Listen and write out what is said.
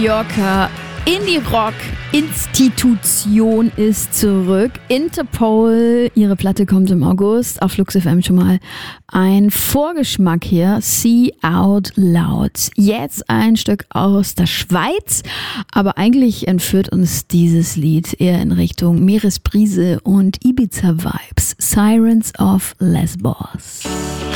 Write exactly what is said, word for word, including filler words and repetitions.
Mallorca. Indie-Rock-Institution ist zurück. Interpol, ihre Platte kommt im August. Auf Flux F M schon mal ein Vorgeschmack hier. See Out Loud. Jetzt ein Stück aus der Schweiz. Aber eigentlich entführt uns dieses Lied eher in Richtung Meeresbrise und Ibiza-Vibes. Sirens of Lesbos.